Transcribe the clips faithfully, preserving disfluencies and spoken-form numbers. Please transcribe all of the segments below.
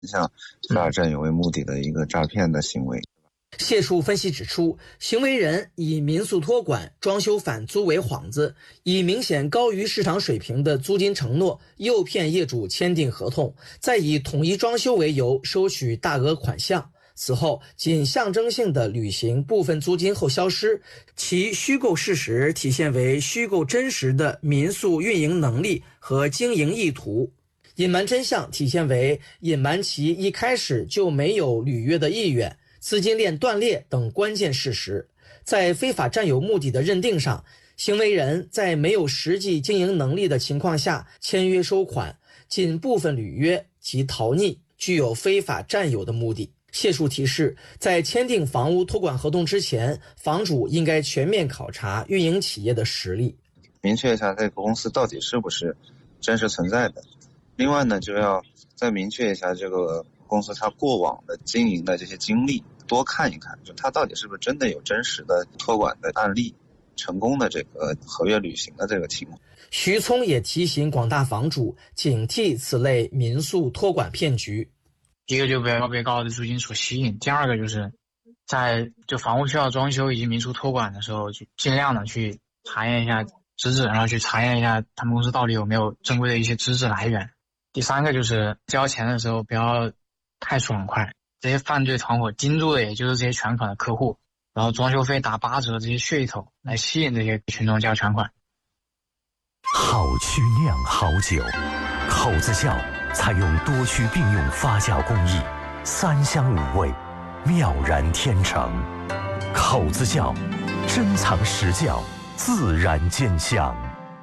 像大占有为目的的一个诈骗的行为。 谢树分析指出，行为人以民宿托管、装修返租为幌子，以明显高于市场水平的租金承诺诱骗业主签订合同，再以统一装修为由收取大额款项，此后仅象征性的履行部分租金后消失，其虚构事实体现为虚构真实的民宿运营能力和经营意图，隐瞒真相体现为隐瞒其一开始就没有履约的意愿、资金链断裂等关键事实。在非法占有目的的认定上，行为人在没有实际经营能力的情况下签约收款，仅部分履约及逃匿，具有非法占有的目的。谢树提示，在签订房屋托管合同之前，房主应该全面考察运营企业的实力， 明确一下这个公司到底是不是真实存在的。另外呢，就要再明确一下这个公司它过往的经营的这些经历，多看一看，就它到底是不是真的有真实的托管的案例，成功的这个合约履行的这个情况。 徐聪也提醒广大房主警惕此类民宿托管骗局。 第一个就不要被高的租金所吸引，第二个就是在就房屋需要装修以及民宿托管的时候，就尽量的去查验一下资质，然后去查验一下他们公司到底有没有正规的一些资质来源。第三个就是交钱的时候不要太爽快，这些犯罪团伙盯住的也就是这些全款的客户，然后装修费打八折这些噱头来吸引这些群众交全款。 好曲酿好酒，口子窖采用多区并用发酵工艺，三香五味，妙然天成。口子窖，珍藏实窖，自然见香。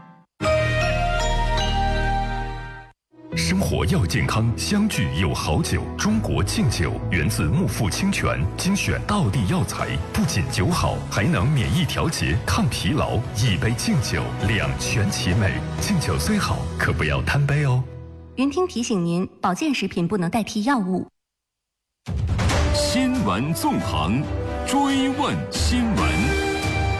生活要健康，相聚有好酒。中国敬酒源自木富清泉，精选道地药材，不仅酒好，还能免疫调节、抗疲劳。一杯敬酒，两全其美。敬酒虽好，可不要贪杯哦。 云听提醒您，保健食品不能代替药物。 新闻纵横，追问新闻。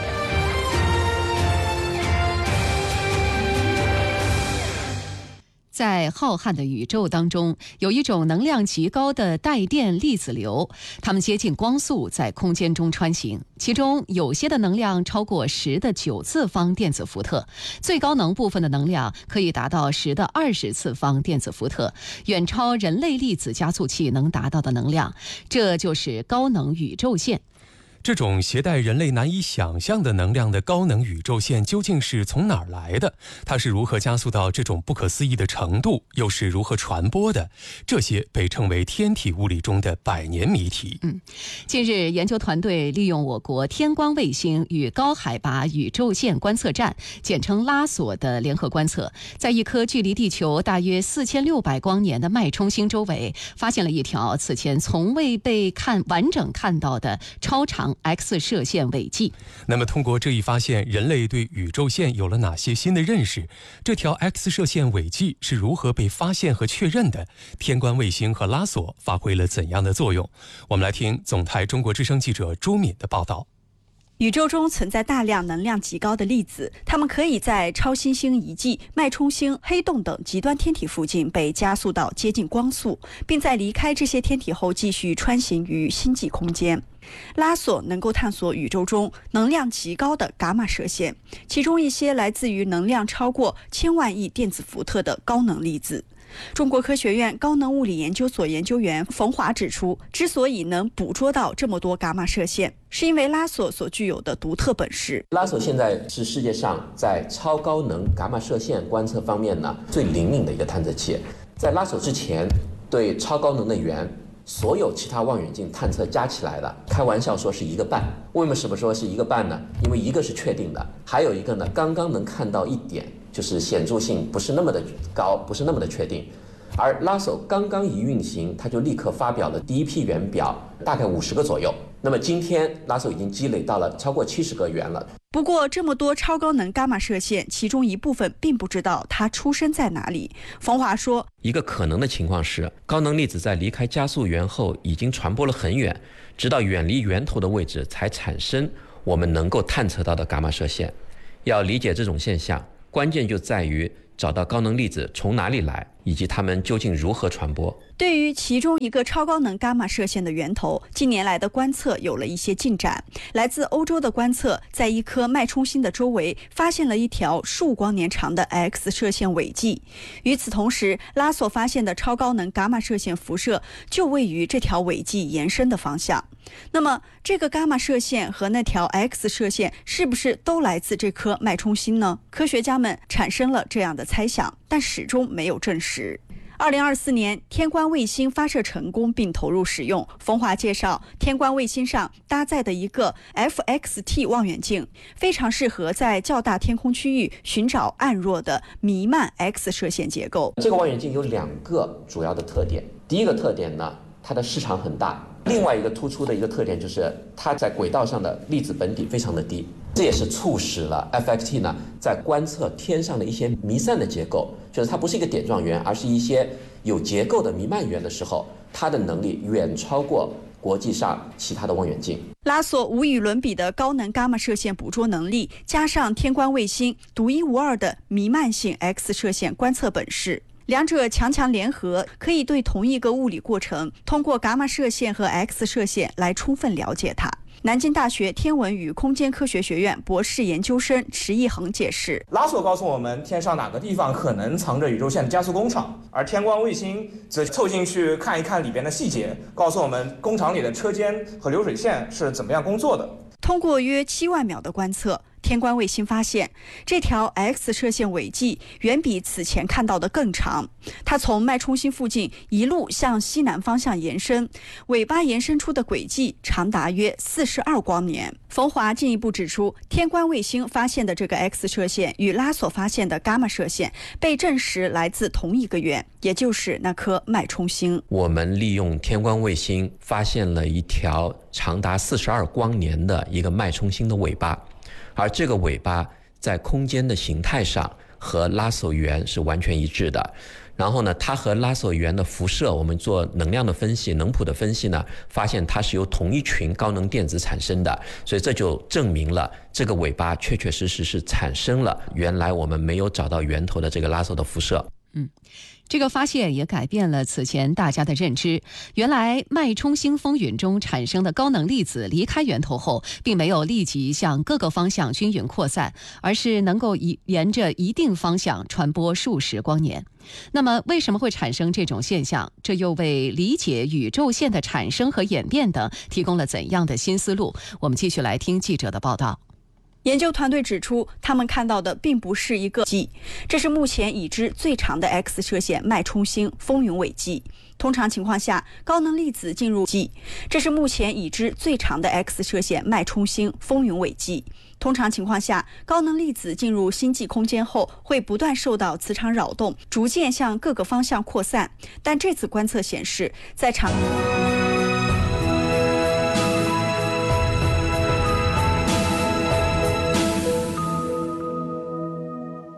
在浩瀚的宇宙当中，有一种能量极高的带电粒子流，它们接近光速，在空间中穿行。其中有些的能量超过十的九次方电子伏特，最高能部分的能量可以达到十的二十次方电子伏特，远超人类粒子加速器能达到的能量。这就是高能宇宙线。 这种携带人类难以想象的能量的高能宇宙线究竟是从哪儿来的？它是如何加速到这种不可思议的程度？又是如何传播的？这些被称为天体物理中的百年谜题。 嗯，近日，研究团队利用我国天光卫星与高海拔宇宙线观测站（简称拉索）的联合观测，在一颗距离地球大约四千六百光年的脉冲星周围，发现了一条此前从未被看完整看到的超长X 射线尾迹。 那么通过这一发现，人类对宇宙线有了哪些新的认识？这条 X 射线尾迹是如何被发现和确认的？天观卫星和拉索发挥了怎样的作用？我们来听总台中国之声记者朱敏的报道。 宇宙中存在大量能量极高的粒子，它们可以在超新星遗迹、脉冲星、黑洞等极端天体附近被加速到接近光速，并在离开这些天体后继续穿行于星际空间。拉索能够探索宇宙中能量极高的伽马射线，其中一些来自于能量超过千万亿电子伏特的高能粒子。中国科学院高能物理研究所研究员冯华指出，之所以能捕捉到这么多伽马射线，是因为拉索所具有的独特本事。 拉索现在是世界上在超高能伽马射线观测方面呢最灵敏的一个探测器。在拉索之前，对超高能的源所有其他望远镜探测加起来的，开玩笑说是一个半。为什么说是一个半呢？因为一个是确定的，还有一个呢刚刚能看到一点，就是显著性不是那么的高，不是那么的确定。而拉索刚刚一运行，它就立刻发表了第一批源表，大概五十个左右。那么今天拉索已经积累到了超过七十个源了。 不过这么多超高能伽马射线，其中一部分并不知道它出生在哪里。冯华说， 一个可能的情况是，高能粒子在离开加速源后已经传播了很远，直到远离源头的位置才产生我们能够探测到的伽马射线。要理解这种现象，关键就在于找到高能粒子从哪里来。 以及它们究竟如何传播。 对于其中一个超高能伽马射线的源头，近年来的观测有了一些进展。来自欧洲的观测在一颗脉冲星的周围发现了一条数光年长的 X 射线尾迹。与此同时，拉索发现的超高能伽马射线辐射就位于这条尾迹延伸的方向。那么，这个伽马射线和那条 X 射线是不是都来自这颗脉冲星呢？科学家们产生了这样的猜想，但始终没有证实。二零二四年，天观卫星发射成功并投入使用。冯华介绍，天观卫星上搭载的一个 F X T 望远镜，非常适合在较大天空区域寻找暗弱的弥漫 X 射线结构。 这个望远镜有两个主要的特点，第一个特点呢，它的视长很大。另外一个突出的一个特点就是它在轨道上的粒子本体非常的低，这也是促使了 F X T 呢在观测天上的一些弥散的结构，就是它不是一个点状源，而是一些有结构的弥漫源的时候，它的能力远超过国际上其他的望远镜。 拉索无与伦比的高能伽马射线捕捉能力，加上天观卫星独一无二的弥漫性 X 射线观测本事，两者强强联合，可以对同一个物理过程通过伽马射线和 X 射线来充分了解它。南京大学天文与空间科学学院博士研究生池一恒解释， 拉索告诉我们天上哪个地方可能藏着宇宙线的加速工厂，而天观卫星则凑进去看一看里边的细节，告诉我们工厂里的车间和流水线是怎么样工作的。 通过约七万秒的观测，天观卫星发现这条 X 射线尾迹远比此前看到的更长，它从脉冲星附近一路向西南方向延伸，尾巴延伸出的轨迹长达约四十二光年。冯华进一步指出，天观卫星发现的这个 X 射线与拉索发现的伽马射线被证实来自同一个源，也就是那颗脉冲星。 我们利用天观卫星发现了一条长达四十二光年的一个脉冲星的尾巴，而这个尾巴在空间的形态上和拉索源是完全一致的。然后呢，它和拉索源的辐射，我们做能量的分析、能谱的分析呢，发现它是由同一群高能电子产生的，所以这就证明了这个尾巴确确实实是产生了原来我们没有找到源头的这个拉索的辐射。 嗯。这个发现也改变了此前大家的认知。原来脉冲星风云中产生的高能粒子离开源头后，并没有立即向各个方向均匀扩散，而是能够沿着一定方向传播数十光年。那么为什么会产生这种现象？这又为理解宇宙线的产生和演变等提供了怎样的新思路？我们继续来听记者的报道。 研究团队指出，他们看到的并不是一个迹，这是目前已知最长的 X 射线脉冲星风云尾迹。通常情况下，高能粒子进入迹，这是目前已知最长的 X 射线脉冲星风云尾迹。通常情况下，高能粒子进入星际空间后，会不断受到磁场扰动，逐渐向各个方向扩散。但这次观测显示，在长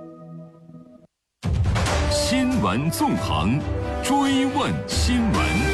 新闻纵横，追问新闻。